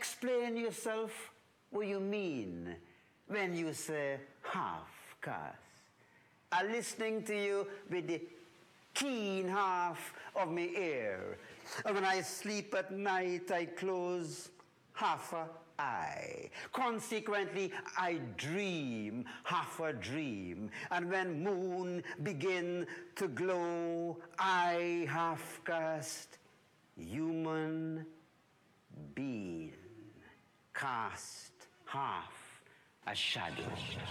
explain yourself what you mean when you say half cast. I'm listening to you with the keen half of my ear. And when I sleep at night, I close half a eye. Consequently, I dream half a dream. And when moon begin to glow, I half cast human being, cast half a shadow.